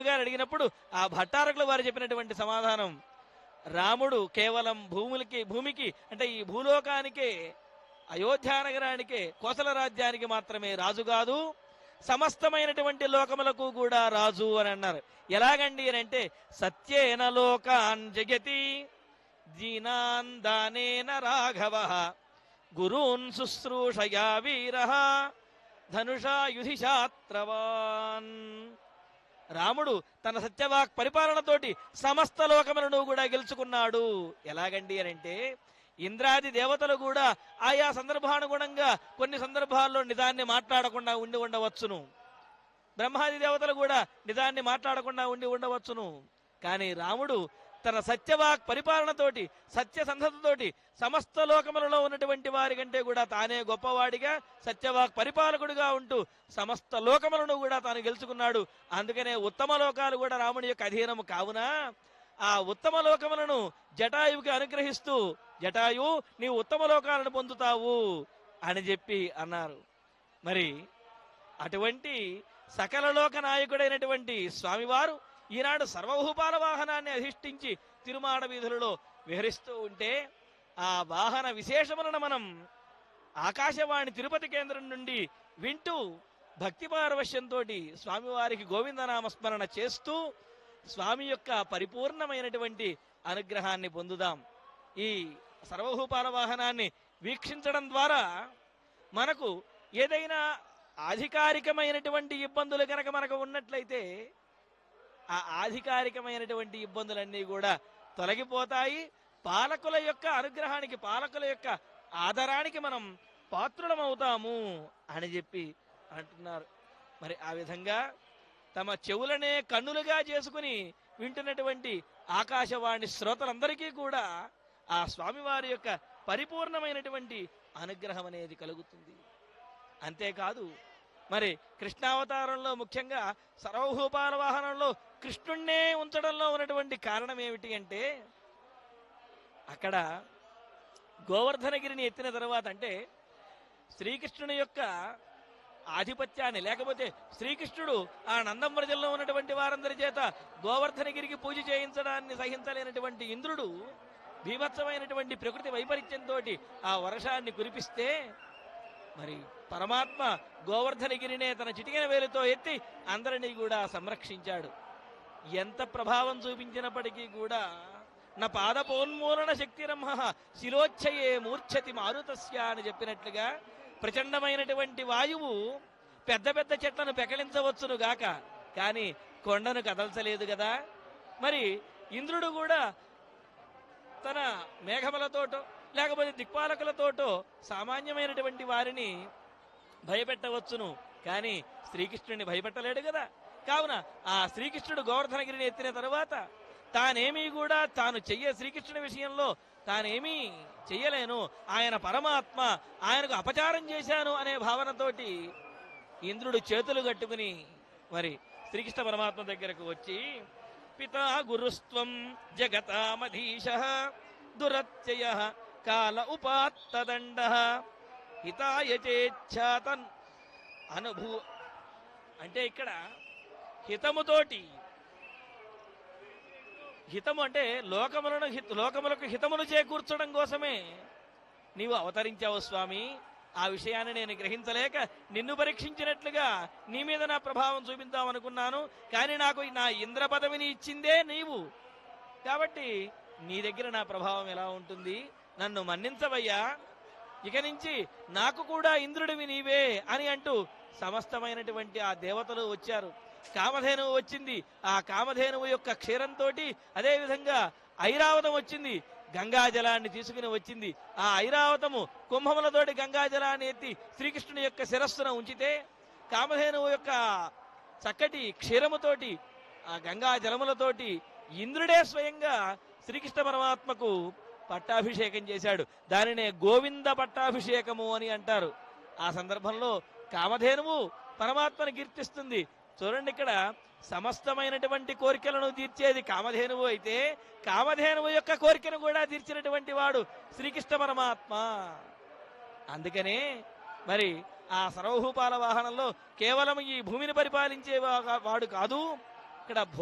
గారు అడిగినప్పుడు ఆ భట్టారకులు వారు చెప్పినటువంటి సమాధానం, రాముడు కేవలం భూమికి అంటే ఈ భూలోకానికే, అయోధ్య నగరానికే, కోసల రాజ్యానికి మాత్రమే రాజు కాదు, సమస్తమైనటువంటి లోకములకు కూడా రాజు అని అన్నారు. ఎలాగండి అని అంటే, సత్యేన లోకాన్ జగతి జీనాన్ దానేన రాఘవ గురూన్ శుశ్రూషయా వీర ధనుషా యుధిశాత్రవాన్. రాముడు తన సత్యవాక్ పరిపాలనతోటి సమస్త లోకములను కూడా గెలుచుకున్నాడు. ఎలాగండి అని అంటే, ఇంద్రాది దేవతలు కూడా ఆయా సందర్భానుగుణంగా కొన్ని సందర్భాల్లో నిదాన్ని మాట్లాడకుండా ఉండి ఉండవచ్చును. బ్రహ్మాది దేవతలు కూడా నిదాన్ని మాట్లాడకుండా ఉండి ఉండవచ్చును. కానీ రాముడు తన సత్యవాక్ పరిపాలనతోటి, సత్యసంధతతోటి సమస్త లోకములలో ఉన్నటువంటి వారి కంటే కూడా తానే గొప్పవాడిగా సత్యవాక్ పరిపాలకుడిగా ఉంటూ సమస్త లోకములను కూడా తాను గెలుచుకున్నాడు. అందుకనే ఉత్తమ లోకాలు కూడా రాముడి యొక్క అధీనము కావున ఆ ఉత్తమ లోకములను జటాయువుకి అనుగ్రహిస్తూ, జటాయు నీవు ఉత్తమ లోకాలను పొందుతావు అని చెప్పి అన్నారు. మరి అటువంటి సకల లోక నాయకుడైనటువంటి స్వామివారు ఈనాడు సర్వభూపాల వాహనాన్ని అధిష్ఠించి తిరుమాడ వీధులలో విహరిస్తూ ఉంటే, ఆ వాహన విశేషములను మనం ఆకాశవాణి తిరుపతి కేంద్రం నుండి వింటూ భక్తి పారవశ్యంతో స్వామివారికి గోవిందనామస్మరణ చేస్తూ స్వామి యొక్క పరిపూర్ణమైనటువంటి అనుగ్రహాన్ని పొందుదాం. ఈ సర్వభూపాల వాహనాన్ని వీక్షించడం ద్వారా మనకు ఏదైనా అధికారికమైనటువంటి ఇబ్బందులు కనుక మనకు ఉన్నట్లయితే ఆ అధికారికమైనటువంటి ఇబ్బందులన్నీ కూడా తొలగిపోతాయి. పాలకుల యొక్క అనుగ్రహానికి, పాలకుల యొక్క ఆదరానికి మనం పాత్రులమవుతాము అని చెప్పి అంటున్నారు. మరి ఆ విధంగా తమ చెవులనే కన్నులుగా చేసుకుని వింటున్నటువంటి ఆకాశవాణి శ్రోతలందరికీ కూడా ఆ స్వామివారి యొక్క పరిపూర్ణమైనటువంటి అనుగ్రహం అనేది కలుగుతుంది. అంతేకాదు, మరి కృష్ణావతారంలో ముఖ్యంగా సర్వభూపాల వాహనంలో కృష్ణుణ్ణే ఉంచడంలో ఉన్నటువంటి కారణం ఏమిటి అంటే, అక్కడ గోవర్ధనగిరిని ఎత్తిన తర్వాత, అంటే శ్రీకృష్ణుని యొక్క ఆధిపత్యాన్ని, లేకపోతే శ్రీకృష్ణుడు ఆ నందవ్రజంలో ఉన్నటువంటి వారందరి చేత గోవర్ధనగిరికి పూజ చేయించడాన్ని సహించలేనటువంటి ఇంద్రుడు భీభత్సమైనటువంటి ప్రకృతి వైపరీత్యంతో ఆ వర్షాన్ని కురిపిస్తే, మరి పరమాత్మ గోవర్ధనగిరినే తన చిటికెన వేలుతో ఎత్తి అందరినీ కూడా సంరక్షించాడు. ఎంత ప్రభావం చూపించినప్పటికీ కూడా నా పాదపోన్మూలన శక్తిరమ్హ శిలోచ్ఛయే మూర్ఛతి మారుతస్య అని చెప్పినట్లుగా ప్రచండమైనటువంటి వాయువు పెద్ద పెద్ద చెట్లను పెకలించవచ్చును గాక, కానీ కొండను కదల్చలేదు కదా. మరి ఇంద్రుడు కూడా తన మేఘములతోటో లేకపోతే దిక్పాలకులతోటో సామాన్యమైనటువంటి వారిని భయపెట్టవచ్చును, కానీ శ్రీకృష్ణుడిని భయపెట్టలేడు కదా. కావున ఆ శ్రీకృష్ణుడు గోవర్ధనగిరిని ఎత్తిన తరువాత తానేమీ కూడా శ్రీకృష్ణుడి విషయంలో తానేమీ చెయ్యలేను, ఆయన పరమాత్మ, ఆయనకు అపచారం చేశాను అనే భావనతోటి ఇంద్రుడు చేతులు కట్టుకుని మరి శ్రీకృష్ణ పరమాత్మ దగ్గరకు వచ్చి, పితా గురుస్త్వం జగతామధీశ దురత్యయ కాల ఉపాత్తదండ హితాయ చేచ్ఛాతన్ అనుభూ. అంటే ఇక్కడ హితముతోటి, హితము అంటే లోకములకు హితమును చేకూర్చడం కోసమే నీవు అవతరించావు స్వామి. ఆ విషయాన్ని నేను గ్రహించలేక నిన్ను పరీక్షించినట్లుగా నీ మీద నా ప్రభావం చూపిద్దామనుకున్నాను, కానీ నాకు నా ఇంద్ర పదవిని ఇచ్చిందే నీవు, కాబట్టి నీ దగ్గర నా ప్రభావం ఎలా ఉంటుంది, నన్ను మన్నించవయ్యా, ఇక నుంచి నాకు కూడా ఇంద్రుడివి నీవే అని అంటూ సమస్తమైనటువంటి ఆ దేవతలు వచ్చారు. కామధేనువు వచ్చింది, ఆ కామధేనువు యొక్క క్షీరంతో అదేవిధంగా ఐరావతం వచ్చింది, గంగాజలాన్ని తీసుకుని వచ్చింది. ఆ ఐరావతము కుంభములతోటి గంగాజలాన్ని ఎత్తి శ్రీకృష్ణుని యొక్క శిరస్సున ఉంచితే, కామధేనువు యొక్క చక్కటి క్షీరముతోటి ఆ గంగా జలములతోటి ఇంద్రుడే స్వయంగా శ్రీకృష్ణ పరమాత్మకు పట్టాభిషేకం చేశాడు. దానినే గోవింద పట్టాభిషేకము అని అంటారు. ఆ సందర్భంలో కామధేనువు పరమాత్మను కీర్తిస్తుంది. చూడండి, ఇక్కడ సమస్తమైనటువంటి కోరికలను తీర్చేది కామధేనువు అయితే, కామధేనువు యొక్క కోరికను కూడా తీర్చినటువంటి వాడు శ్రీకృష్ణ పరమాత్మ. అందుకనే మరి ఆ సర్వభూపాల వాహనంలో కేవలం ఈ భూమిని పరిపాలించే వాడు కాదు, ఇక్కడ